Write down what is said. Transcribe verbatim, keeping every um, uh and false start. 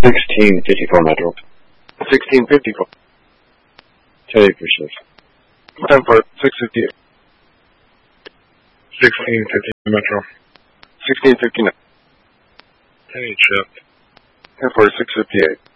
sixteen fifty-four Metro. sixteen fifty-four. Teddy Appreciate. ten for six fifty-eight. sixteen fifty Metro. sixteen fifty-nine. Teddy Chip. ten for six fifty-eight.